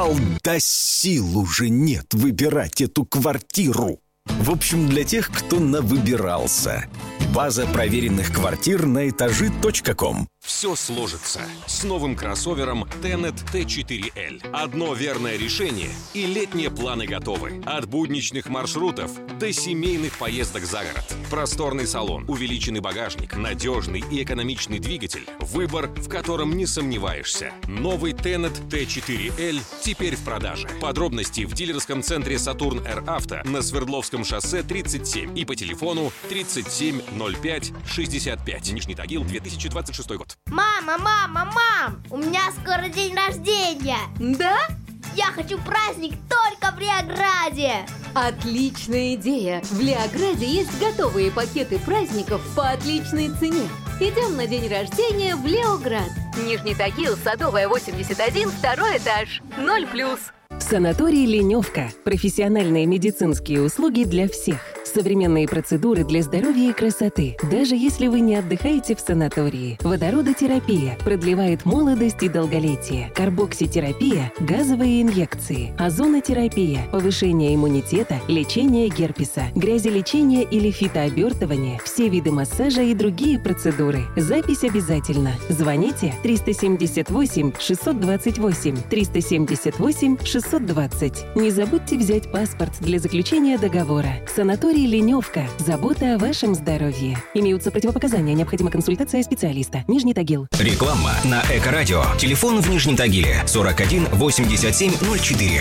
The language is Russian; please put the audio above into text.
выбирал, да сил уже нет выбирать эту квартиру. В общем, для тех, кто навыбирался. База проверенных квартир на этажи.ком. Все сложится с новым кроссовером Tenet T4L. Одно верное решение, и летние планы готовы. От будничных маршрутов до семейных поездок за город. Просторный салон, увеличенный багажник, надежный и экономичный двигатель. Выбор, в котором не сомневаешься. Новый Tenet T4L теперь в продаже. Подробности в дилерском центре «Сатурн Р Авто» на Свердловском шоссе 37 и по телефону 3705 65. Нижний Тагил, 2026 год. Мам! У меня скоро день рождения. Да? Я хочу праздник только в Леограде. Отличная идея! В Леограде есть готовые пакеты праздников по отличной цене. Идем на день рождения в Леоград. Нижний Тагил, Садовая, 81, второй этаж. 0+. Санаторий «Ленёвка». Профессиональные медицинские услуги для всех. Современные процедуры для здоровья и красоты, даже если вы не отдыхаете в санатории. Водородотерапия продлевает молодость и долголетие. Карбокситерапия, газовые инъекции. Озонотерапия, повышение иммунитета, лечение герпеса, грязелечение или фитообертывание, все виды массажа и другие процедуры. Запись обязательно. Звоните 378 628 378 620. Не забудьте взять паспорт для заключения договора. Санаторий «Ленёвка». Забота о вашем здоровье. Имеются противопоказания. Необходима консультация специалиста. Нижний Тагил. Реклама на Эко-радио. Телефон в Нижнем Тагиле 41 87 04.